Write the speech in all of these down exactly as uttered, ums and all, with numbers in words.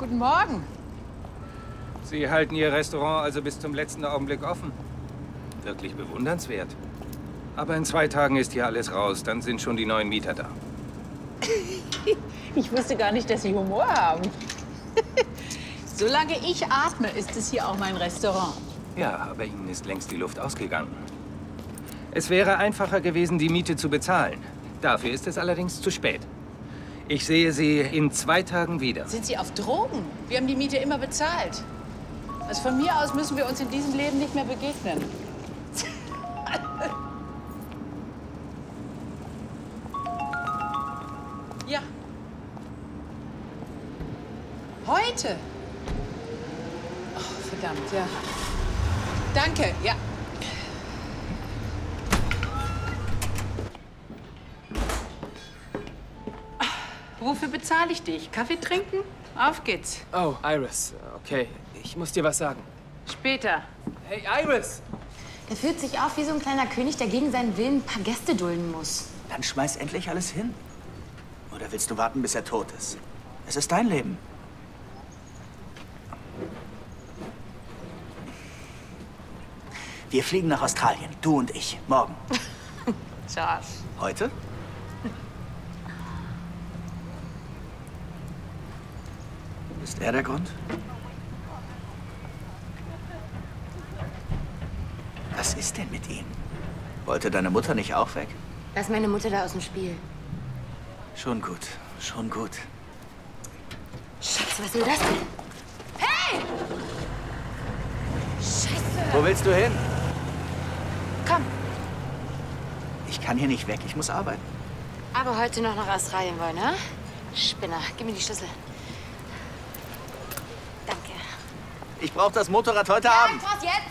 Guten Morgen. Sie halten Ihr Restaurant also bis zum letzten Augenblick offen. Wirklich bewundernswert. Aber in zwei Tagen ist hier alles raus. Dann sind schon die neuen Mieter da. Ich wusste gar nicht, dass Sie Humor haben. Solange ich atme, ist es hier auch mein Restaurant. Ja, aber Ihnen ist längst die Luft ausgegangen. Es wäre einfacher gewesen, die Miete zu bezahlen. Dafür ist es allerdings zu spät. Ich sehe Sie in zwei Tagen wieder. Sind Sie auf Drogen? Wir haben die Miete immer bezahlt. Also von mir aus müssen wir uns in diesem Leben nicht mehr begegnen. Ja. Heute? Oh, verdammt, ja. Danke, ja. Wofür bezahle ich dich? Kaffee trinken? Auf geht's. Oh, Iris. Okay, ich muss dir was sagen. Später. Hey, Iris! Der fühlt sich auf wie so ein kleiner König, der gegen seinen Willen ein paar Gäste dulden muss. Dann schmeiß endlich alles hin. Oder willst du warten, bis er tot ist? Es ist dein Leben. Wir fliegen nach Australien, du und ich, morgen. Josh. Heute? Ist er der Grund? Was ist denn mit ihm? Wollte deine Mutter nicht auch weg? Lass meine Mutter da aus dem Spiel. Schon gut, schon gut. Scheiße, was ist denn das denn? Hey! Scheiße! Wo willst du hin? Komm, Ich kann hier nicht weg, ich muss arbeiten. aber heute noch nach Australien wollen, ne? Spinner, gib mir die Schlüssel. Danke. Ich brauche das Motorrad heute Ja, Abend. ich brauch's jetzt!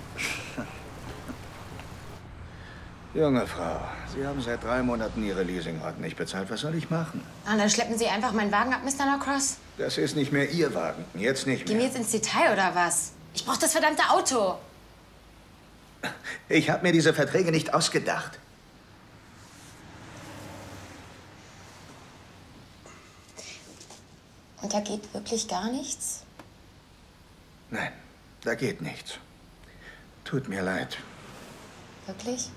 Junge Frau, Sie haben seit drei Monaten Ihre Leasingraten nicht bezahlt. Was soll ich machen? Und dann schleppen Sie einfach meinen Wagen ab, Mister Norcross. Das ist nicht mehr Ihr Wagen. Jetzt nicht Gehen wir mehr. jetzt ins Detail, oder was? Ich brauch das verdammte Auto. Ich habe mir diese Verträge nicht ausgedacht. Und da geht wirklich gar nichts? Nein, da geht nichts. Tut mir leid. Wirklich?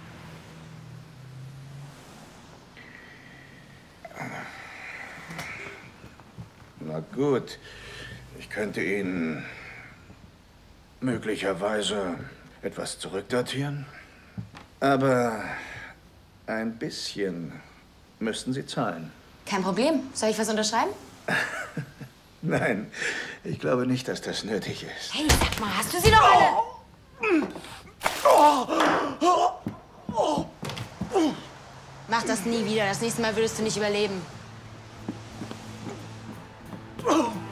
Na gut, ich könnte Ihnen möglicherweise etwas zurückdatieren. Aber ein bisschen müssten Sie zahlen. Kein Problem. Soll ich was unterschreiben? Nein, ich glaube nicht, dass das nötig ist. Hey, sag mal, hast du sie noch alle? Mach das nie wieder. Das nächste Mal würdest du nicht überleben. Oh.